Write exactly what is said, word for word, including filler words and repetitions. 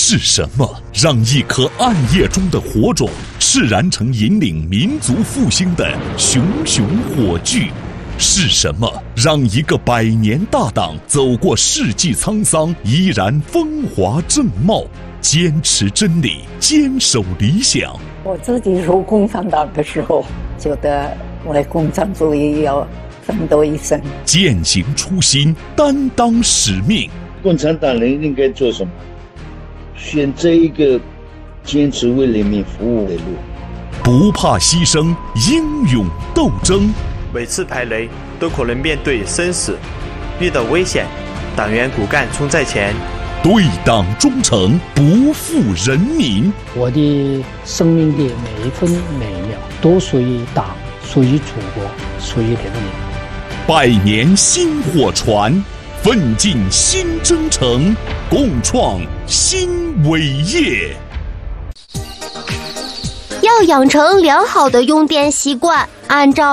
是什么让一颗暗夜中的火种释然成引领民族复兴的熊熊火炬？是什么让一个百年大党走过世纪沧桑依然风华正茂？坚持真理，坚守理想。 我自己入共产党的时候，觉得为共产主义要奋斗一生， 践行初心，担当使命。 共产党人应该做什么？选择一个坚持为人民服务的路， 不怕牺牲，英勇斗争。 每次排雷都可能面对生死，遇到危险，党员骨干冲在前， 对党忠诚，不负人民。 我的生命的每一分每一秒都属于党，属于祖国，属于人民。 百年薪火传，奋进新征程，共创新伟业。 要养成良好的用电习惯，按照